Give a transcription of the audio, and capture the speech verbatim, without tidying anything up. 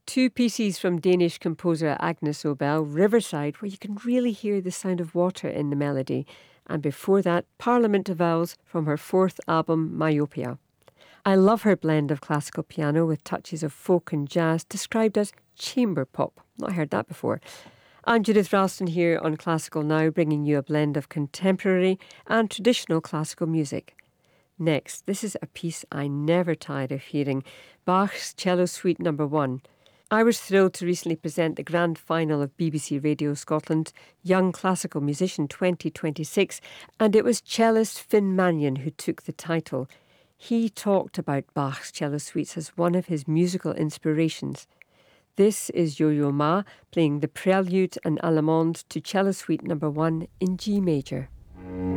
Two pieces from Danish composer Agnes Obel, Riverside, where you can really hear the sound of water in the melody. And before that, Parliament of Owls from her fourth album, Myopia. I love her blend of classical piano with touches of folk and jazz, described as chamber pop. Not heard that before. I'm Judith Ralston here on Classical Now, bringing you a blend of contemporary and traditional classical music. Next, this is a piece I never tired of hearing, Bach's Cello Suite Number One. I was thrilled to recently present the grand final of B B C Radio Scotland Young Classical Musician twenty twenty-six, and it was cellist Finn Mannion who took the title. He talked about Bach's cello suites as one of his musical inspirations. This is Yo-Yo Ma playing the Prelude and Allemande to Cello Suite Number One in G major.